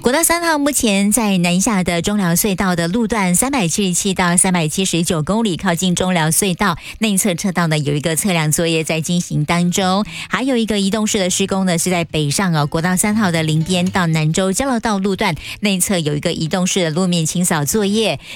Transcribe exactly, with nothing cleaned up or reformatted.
国道三号目前在南下的中寮隧道的路段三百七十七到三百七十九公里，靠近中寮隧道内侧车道呢有一个测量作业在进行当中，还有一个移动式的施工呢是在北上哦，国道三号的林边到南州交流道路段内侧有一个移动式的路面清扫作业。